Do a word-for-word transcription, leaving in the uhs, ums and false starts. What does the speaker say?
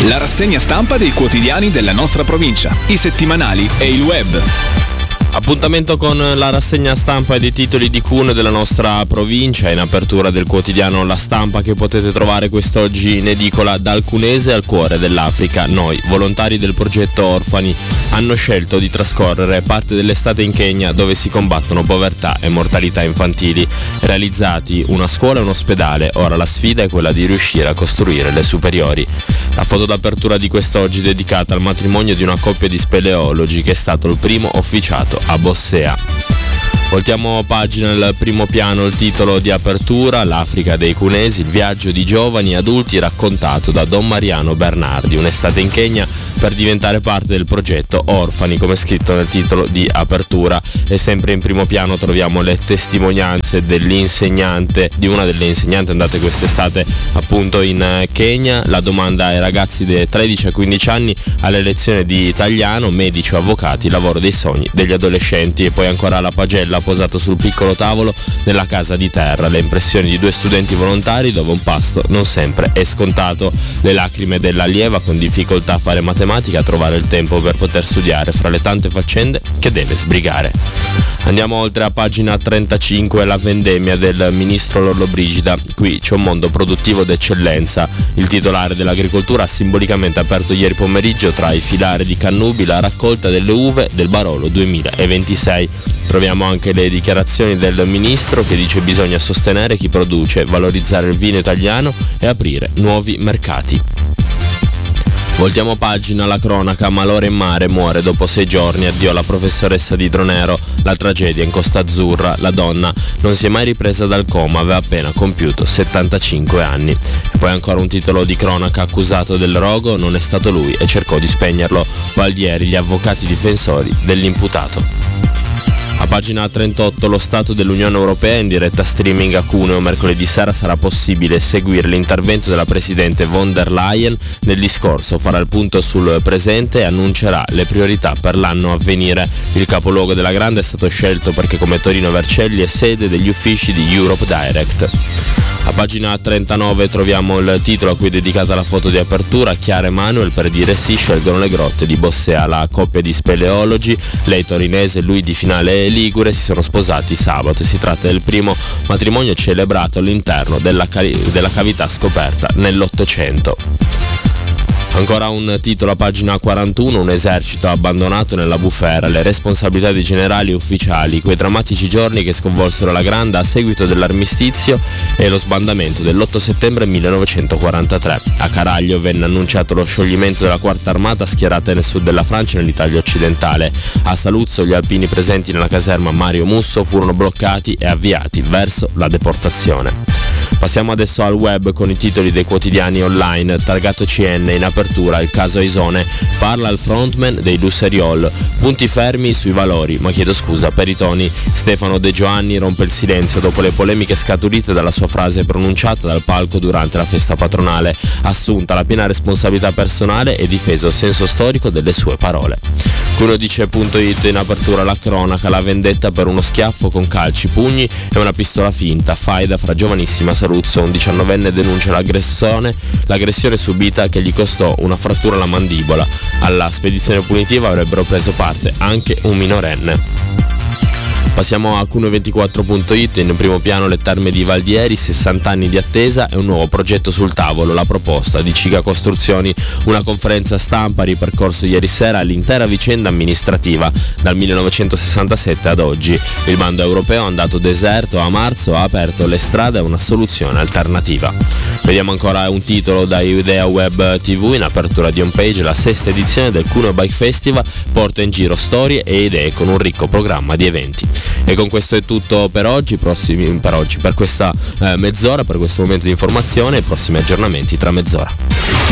La rassegna stampa dei quotidiani della nostra provincia, i settimanali e il web. Appuntamento con la rassegna stampa e dei titoli di Cuneo della nostra provincia, in apertura del quotidiano La Stampa, che potete trovare quest'oggi in edicola. Dal Cunese al cuore dell'Africa, noi, volontari del progetto Orfani, hanno scelto di trascorrere parte dell'estate in Kenya, dove si combattono povertà e mortalità infantili. Realizzati una scuola e un ospedale, ora la sfida è quella di riuscire a costruire le superiori. La foto d'apertura di quest'oggi è dedicata al matrimonio di una coppia di speleologi che è stato il primo officiato a Bossea. Voltiamo pagina al primo piano, il titolo di apertura: l'Africa dei Cunesi, il viaggio di giovani e adulti raccontato da Don Mariano Bernardi, un'estate in Kenya per diventare parte del progetto Orfani, come scritto nel titolo di apertura. E sempre in primo piano troviamo le testimonianze dell'insegnante, di una delle insegnanti andate quest'estate appunto in Kenya. La domanda ai ragazzi dei tredici a quindici anni alle lezioni di italiano, medici o avvocati, lavoro dei sogni degli adolescenti. E poi ancora la pagella posato sul piccolo tavolo nella casa di terra, le impressioni di due studenti volontari dove un pasto non sempre è scontato, le lacrime dell'allieva con difficoltà a fare matematica, a trovare il tempo per poter studiare fra le tante faccende che deve sbrigare. Andiamo oltre a pagina trentacinque, la vendemmia del ministro Lollobrigida. Qui c'è un mondo produttivo d'eccellenza. Il titolare dell'agricoltura ha simbolicamente aperto ieri pomeriggio tra i filari di Cannubi la raccolta delle uve del Barolo duemilaventisei. Troviamo anche le dichiarazioni del ministro, che dice bisogna sostenere chi produce, valorizzare il vino italiano e aprire nuovi mercati. Voltiamo pagina, la cronaca: malore in mare, muore dopo sei giorni, addio alla professoressa di Dronero, la tragedia in Costa Azzurra, la donna non si è mai ripresa dal coma, aveva appena compiuto settantacinque anni. E poi ancora un titolo di cronaca: accusato del rogo, non è stato lui e cercò di spegnerlo, Valdieri, gli avvocati difensori dell'imputato. A pagina trentotto, lo Stato dell'Unione Europea in diretta streaming a Cuneo. Mercoledì sera sarà possibile seguire l'intervento della Presidente von der Leyen. Nel discorso farà il punto sul presente e annuncerà le priorità per l'anno a venire. Il capoluogo della Grande è stato scelto perché, come Torino Vercelli, è sede degli uffici di Europe Direct. A pagina trentanove troviamo il titolo a cui è dedicata la foto di apertura: Chiara e Manuel per dire sì scelgono le grotte di Bossea. La coppia di speleologi, lei torinese, lui di Finale ligure, si sono sposati sabato. Si tratta del primo matrimonio celebrato all'interno della, cali- della cavità scoperta nell'Ottocento. Ancora un titolo a pagina quarantuno: un esercito abbandonato nella bufera, le responsabilità dei generali e ufficiali, quei drammatici giorni che sconvolsero la Grande a seguito dell'armistizio e lo sbandamento dell'otto settembre millenovecentoquarantatré. A Caraglio venne annunciato lo scioglimento della quarta armata schierata nel sud della Francia e nell'Italia occidentale. A Saluzzo gli alpini presenti nella caserma Mario Musso furono bloccati e avviati verso la deportazione. Passiamo adesso al web con i titoli dei quotidiani online. Targato C N in apertura, il caso Aisone, parla il frontman dei Lusseriol, punti fermi sui valori, ma chiedo scusa per i toni. Stefano De Giovanni rompe il silenzio dopo le polemiche scaturite dalla sua frase pronunciata dal palco durante la festa patronale. Assunta la piena responsabilità personale e difeso il senso storico delle sue parole. Cuneo dice punto it in apertura, la cronaca: la vendetta per uno schiaffo con calci, pugni e una pistola finta, faida fra giovanissima Saluzzo. Un diciannovenne denuncia l'aggressione, l'aggressione subita che gli costò una frattura alla mandibola. Alla spedizione punitiva avrebbero preso parte anche un minorenne. Passiamo a Cuneo ventiquattro punto it, in primo piano le terme di Valdieri, sessanta anni di attesa e un nuovo progetto sul tavolo, la proposta di Ciga Costruzioni. Una conferenza stampa ha ripercorso ieri sera l'intera vicenda amministrativa dal millenovecentosessantasette ad oggi. Il bando europeo, andato deserto a marzo, ha aperto le strade a una soluzione alternativa. Vediamo ancora un titolo da Idea Web tivù, in apertura di homepage: la sesta edizione del Cuneo Bike Festival porta in giro storie e idee con un ricco programma di eventi. E con questo è tutto per oggi, prossimi, per oggi, per questa eh, mezz'ora, per questo momento di informazione. I prossimi aggiornamenti tra mezz'ora.